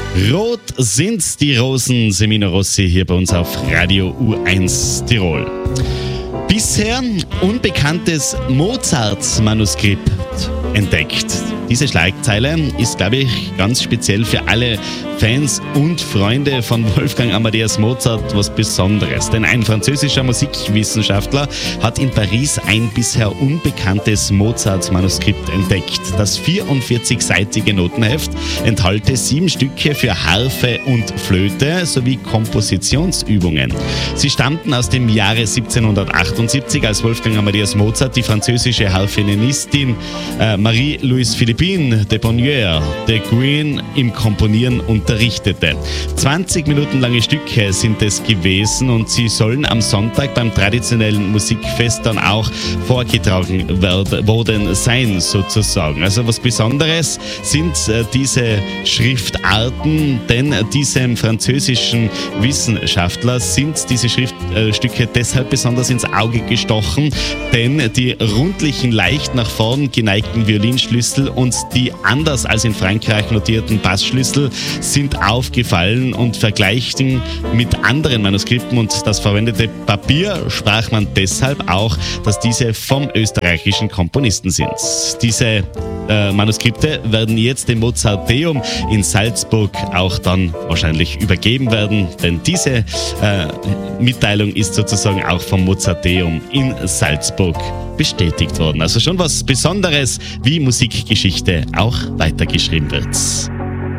Rot sind die Rosen, Semino Rossi hier bei uns auf Radio U1 Tirol. Bisher unbekanntes Mozart-Manuskript entdeckt. Diese Schlagzeile ist, glaube ich, ganz speziell für alle Fans und Freunde von Wolfgang Amadeus Mozart was Besonderes. Denn ein französischer Musikwissenschaftler hat in Paris ein bisher unbekanntes Mozart-Manuskript entdeckt. Das 44-seitige Notenheft enthalte 7 Stücke für Harfe und Flöte sowie Kompositionsübungen. Sie stammten aus dem Jahre 1778, als Wolfgang Amadeus Mozart die französische Harfenistin Marie-Louise Philippine de Bonheur de Guin im Komponieren unterrichtete. 20 Minuten lange Stücke sind es gewesen und sie sollen am Sonntag beim traditionellen Musikfest dann auch vorgetragen worden sein, sozusagen. Also was Besonderes sind diese Schriftarten, denn diesem französischen Wissenschaftler sind diese Schriftstücke deshalb besonders ins Auge gestochen, denn die rundlichen, leicht nach vorn geneigten Violinschlüssel und die anders als in Frankreich notierten Bassschlüssel sind aufgefallen und vergleichen mit anderen Manuskripten und das verwendete Papier sprach man deshalb auch, dass diese vom österreichischen Komponisten sind. Diese Manuskripte werden jetzt dem Mozarteum in Salzburg auch dann wahrscheinlich übergeben werden, denn diese Mitteilung ist sozusagen auch vom Mozarteum in Salzburg bestätigt worden. Also schon was Besonderes, wie Musikgeschichte auch weitergeschrieben wird.